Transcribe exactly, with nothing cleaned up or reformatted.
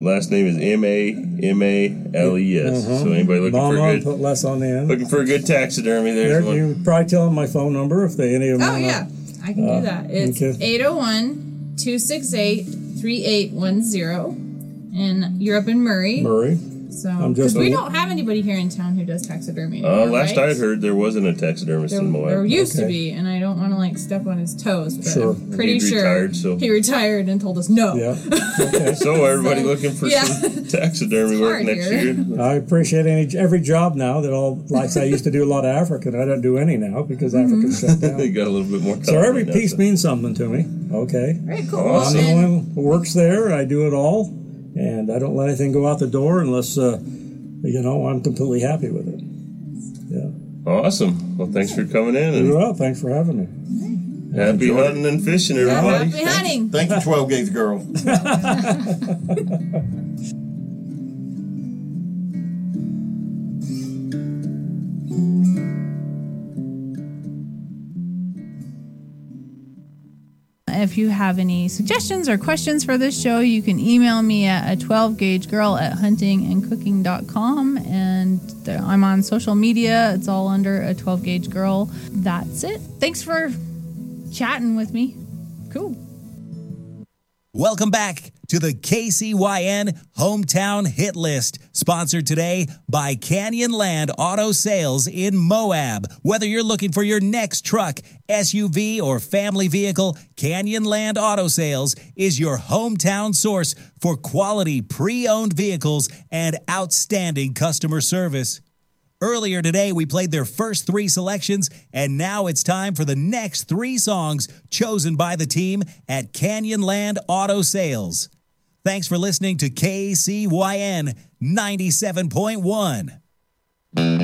Last name is M A M A L E S. Uh-huh. So anybody looking Mama, for a good, put less on the end. looking for a good taxidermy, there's There, one. you can probably tell them my phone number if they any of them. Oh, wanna- yeah. I can Uh, do that. It's okay. eight oh one, two six eight, three eight one zero. And you're up in Murray. Murray. So, I'm just because we a- don't have anybody here in town who does taxidermy Uh, anymore, last right? I heard, there wasn't a taxidermist There, in Moab. there used to Okay. be, and I don't want to like step on his toes, but Sure. I'm pretty He'd sure retired, so- he retired and told us no. Yeah. Okay. So everybody So, looking for yeah. some taxidermy It's work hard next here. year. I appreciate any every job now that all like I used to do a lot of African. I don't do any now because Mm-hmm. Africa's shut They down. got a little bit more. So every confident, piece that's means something to me. Okay. Very cool. Awesome. I'm the And- one who works there. I do it all, and I don't let anything go out the door unless uh, you know I'm completely happy with it. Yeah. it. Awesome. Well, thanks for coming in, and Well, thanks for having me. happy hunting and fishing, everybody. Happy hunting. Thank you, twelve gauge girl. If you have any suggestions or questions for this show, you can email me at a twelve gauge girl at hunting and cooking dot com. And I'm on social media. It's all under a twelve gauge girl. That's it. Thanks for chatting with me. Cool. Welcome back to the K C Y N Hometown Hit List, sponsored today by Canyonland Auto Sales in Moab. Whether you're looking for your next truck, S U V, or family vehicle, Canyonland Auto Sales is your hometown source for quality pre-owned vehicles and outstanding customer service. Earlier today, we played their first three selections, and now it's time for the next three songs chosen by the team at Canyonland Auto Sales. Thanks for listening to K C Y N ninety-seven point one.